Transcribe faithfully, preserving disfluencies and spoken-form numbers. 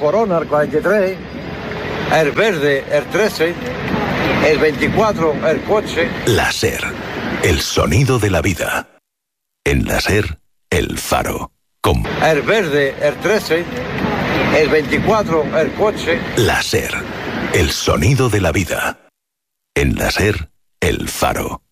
Corona, el cuarenta y tres, el verde, el trece, el veinticuatro, el coche. La SER, el sonido de la vida. En la SER, el faro. Con el verde, el trece, el veinticuatro, el coche. La SER, el sonido de la vida. En la SER, el faro.